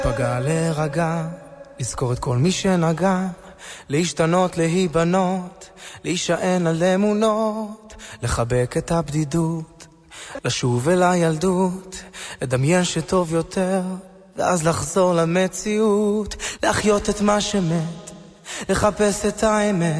פגע לרגע, לזכור את כל מי שנגע, להשתנות, להיבנות, להישען על אמונות, לחבק את הבדידות, לשוב אל הילדות, לדמיין שטוב יותר, ואז לחזור למציאות, להחיות את מה שמת, לחפש את האמת,